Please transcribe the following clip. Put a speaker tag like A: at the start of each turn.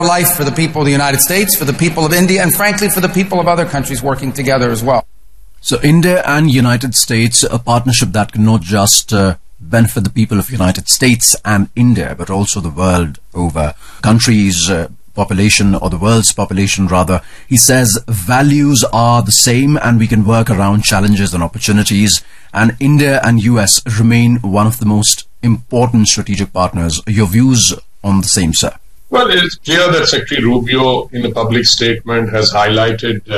A: life for the people of the United States, for the people of India, and frankly for the people of other countries working together as well.
B: So India and United States, a partnership that can not just benefit the people of United States and India, but also the world over. Countries' population, or the world's population rather. He says values are the same and we can work around challenges and opportunities, and India and US remain one of the most important strategic partners. Your views on the same, sir?
C: Well, it's clear that Secretary Rubio in a public statement has highlighted